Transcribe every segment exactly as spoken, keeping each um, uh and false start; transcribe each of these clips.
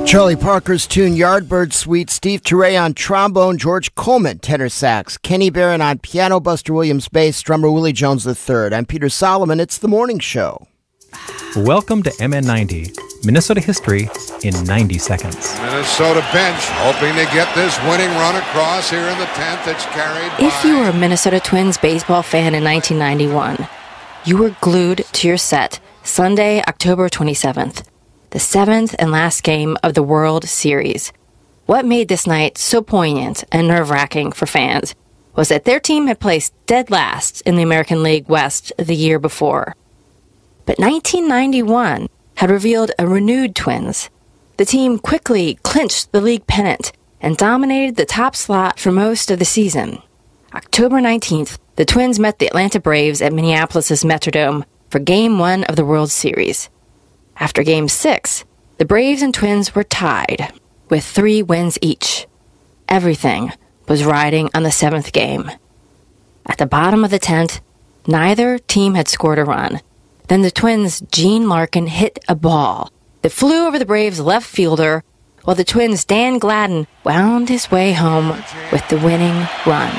Charlie Parker's tune Yardbird Suite, Steve Turre on trombone, George Coleman tenor sax, Kenny Barron on piano, Buster Williams bass, drummer Willie Jones the third. I'm Peter Solomon. It's The Morning Show. Welcome to M N ninety, Minnesota history in ninety seconds. Minnesota bench hoping to get this winning run across here in the tenth. It's carried by... If you were a Minnesota Twins baseball fan in nineteen ninety-one, you were glued to your set Sunday, October twenty-seventh. The seventh and last game of the World Series. What made this night so poignant and nerve-wracking for fans was that their team had placed dead last in the American League West the year before. But nineteen ninety-one had revealed a renewed Twins. The team quickly clinched the league pennant and dominated the top slot for most of the season. October nineteenth, the Twins met the Atlanta Braves at Minneapolis' Metrodome for Game one of the World Series. After Game six, the Braves and Twins were tied, with three wins each. Everything was riding on the seventh game. At the bottom of the tenth, neither team had scored a run. Then the Twins' Gene Larkin hit a ball that flew over the Braves' left fielder, while the Twins' Dan Gladden wound his way home with the winning run.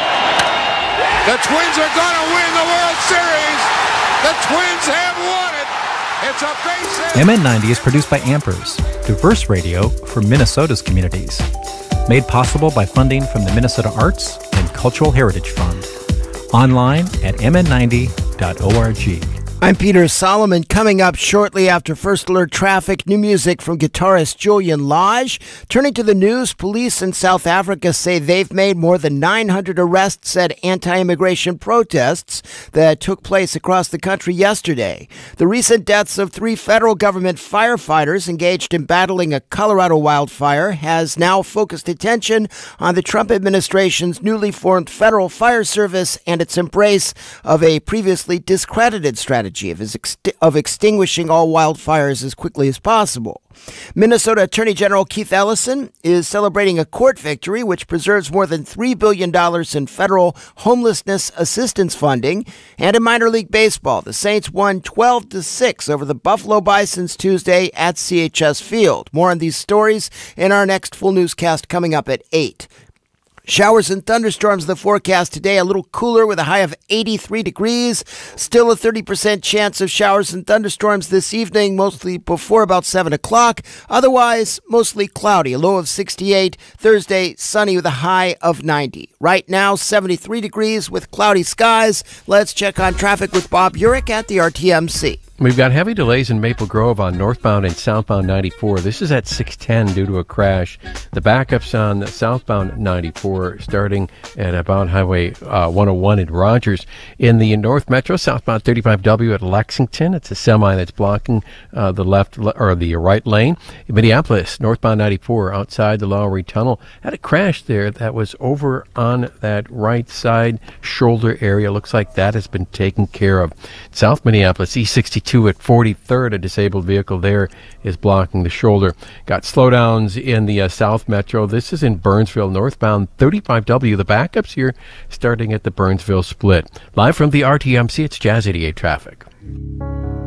The Twins are going to win the World Series! The Twins have won it! It's a base hit. M N ninety is produced by Ampers, diverse radio for Minnesota's communities. Made possible by funding from the Minnesota Arts and Cultural Heritage Fund. Online at m n ninety dot org. I'm Peter Solomon. Coming up shortly after First Alert Traffic, new music from guitarist Julian Lage. Turning to the news, police in South Africa say they've made more than nine hundred arrests at anti-immigration protests that took place across the country yesterday. The recent deaths of three federal government firefighters engaged in battling a Colorado wildfire has now focused attention on the Trump administration's newly formed Federal Fire Service and its embrace of a previously discredited strategy of, ext- of extinguishing all wildfires as quickly as possible. Minnesota Attorney General Keith Ellison is celebrating a court victory which preserves more than three billion dollars in federal homelessness assistance funding. And in minor league baseball, the Saints won twelve to six over the Buffalo Bisons Tuesday at C H S Field. More on these stories in our next full newscast coming up at eight. Showers and thunderstorms in the forecast today, a little cooler with a high of eighty-three degrees. Still a thirty percent chance of showers and thunderstorms this evening, mostly before about seven o'clock. Otherwise, mostly cloudy, a low of sixty-eight. Thursday, sunny with a high of ninety. Right now, seventy-three degrees with cloudy skies. Let's check on traffic with Bob Urich at the R T M C. We've got heavy delays in Maple Grove on northbound and southbound ninety-four. This is at six ten due to a crash. The backups on southbound ninety-four starting at about Highway uh, one oh one in Rogers. In the North Metro, southbound thirty-five W at Lexington, it's a semi that's blocking uh, the left or the right lane. In Minneapolis, northbound ninety-four outside the Lowry Tunnel, had a crash there that was over on that right side shoulder area. Looks like that has been taken care of. South Minneapolis, E sixty-two at forty-third, a disabled vehicle there is blocking the shoulder. Got slowdowns in the uh, South Metro. This is in Burnsville, northbound thirty-five W. The backups here starting at the Burnsville split. Live from the R T M C, it's Jazz eighty-eight Traffic.